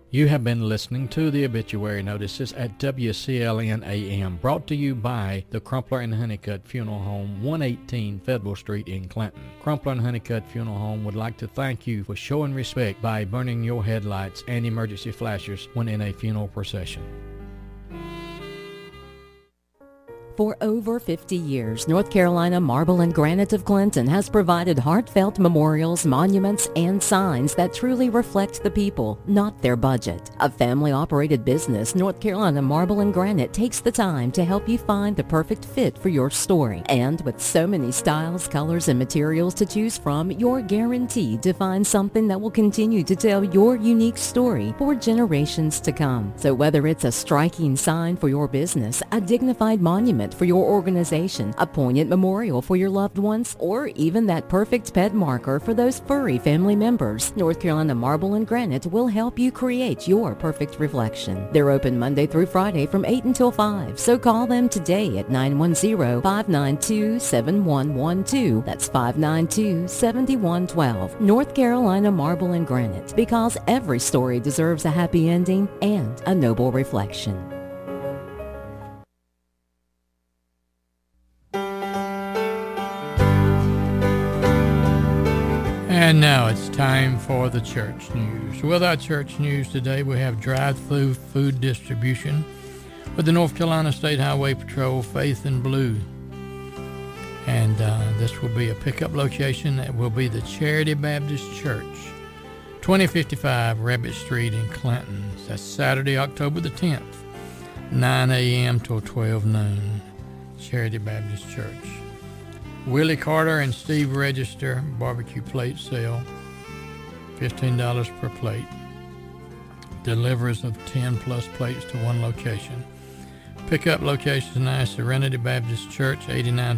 You have been listening to the obituary notices at WCLN AM, brought to you by the Crumpler and Honeycutt Funeral Home, 118 Federal Street in Clinton. Crumpler and Honeycutt Funeral Home would like to thank you for showing respect by burning your headlights and emergency flashers when in a funeral procession. For over 50 years, North Carolina Marble and Granite of Clinton has provided heartfelt memorials, monuments, and signs that truly reflect the people, not their budget. A family-operated business, North Carolina Marble and Granite takes the time to help you find the perfect fit for your story. And with so many styles, colors, and materials to choose from, you're guaranteed to find something that will continue to tell your unique story for generations to come. So whether it's a striking sign for your business, a dignified monument for your organization, a poignant memorial for your loved ones, or even that perfect pet marker for those furry family members, North Carolina Marble and Granite will help you create your perfect reflection. They're open Monday through Friday from 8 until 5, so call them today at 910-592-7112. That's 592-7112. North Carolina Marble and Granite, because every story deserves a happy ending and a noble reflection. And now it's time for the church news. With our church news today, we have drive-through food distribution with the North Carolina State Highway Patrol, Faith in Blue. And this will be a pickup location that will be the Charity Baptist Church, 2055 Rabbit Street in Clinton. That's Saturday, October the 10th, 9 a.m. till 12 noon, Charity Baptist Church. Willie Carter and Steve Register barbecue plate sale, $15 per plate. Delivers of 10 plus plates to one location. Pickup location now is Serenity Baptist Church,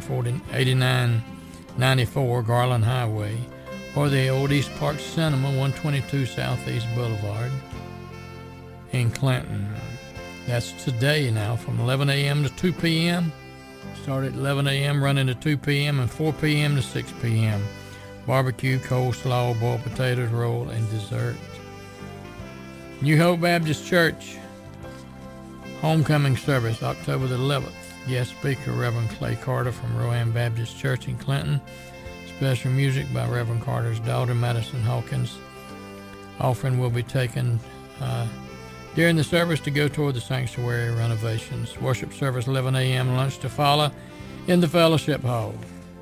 8994 Garland Highway, or the Old East Park Cinema, 122 Southeast Boulevard in Clinton. That's today now from 11 a.m. to 2 p.m. Start at 11 a.m., running to 2 p.m., and 4 p.m. to 6 p.m. Barbecue, coleslaw, boiled potatoes, roll, and dessert. New Hope Baptist Church, homecoming service, October the 11th. Guest speaker, Reverend Clay Carter from Rowan Baptist Church in Clinton. Special music by Reverend Carter's daughter, Madison Hawkins. Offering will be taken during the service to go toward the sanctuary renovations. Worship service 11 a.m., lunch to follow in the fellowship hall.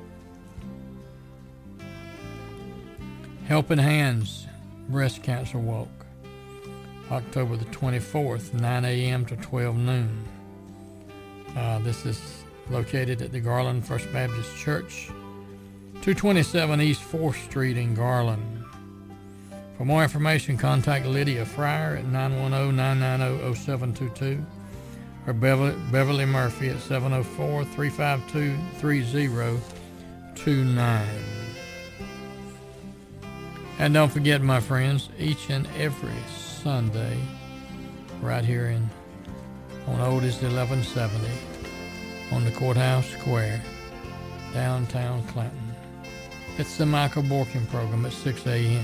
Helping Hands Breast Cancer Walk, October the 24th, 9 a.m. to 12 noon. This is located at the Garland First Baptist Church, 227 East 4th Street in Garland. For more information, contact Lydia Fryer at 910-990-0722 or Beverly Murphy at 704-352-3029. And don't forget, my friends, each and every Sunday, right here on Otis 1170 on the Courthouse Square, downtown Clinton. It's the Michael Borkin program at 6 a.m.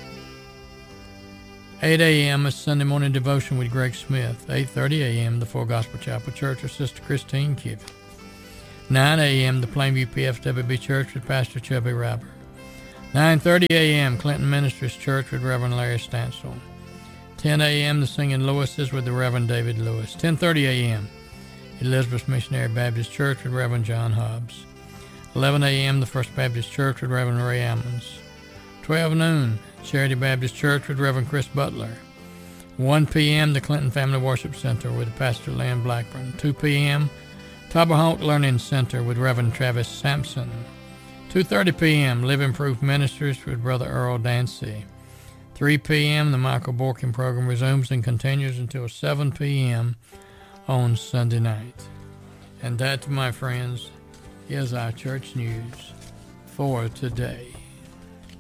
8 a.m. is Sunday morning devotion with Greg Smith. 8:30 a.m. the Full Gospel Chapel Church with Sister Christine Kidd. 9 a.m. the Plainview PFWB Church with Pastor Chubby Rapper. 9:30 a.m. Clinton Ministries Church with Reverend Larry Stansel. 10 a.m. the Singing Lewises with the Reverend David Lewis. 10:30 a.m. Elizabeth Missionary Baptist Church with Reverend John Hobbs. 11 a.m. the First Baptist Church with Reverend Ray Ammons. 12 noon Charity Baptist Church with Reverend Chris Butler. 1 p.m. the Clinton Family Worship Center with Pastor Lynn Blackburn. 2 p.m. Tomahawk Learning Center with Reverend Travis Sampson. 2:30 p.m. Living Proof Ministries with Brother Earl Dancy. 3 p.m. the Michael Borkin program resumes and continues until 7 p.m. on Sunday night. And that, my friends, is our church news for today.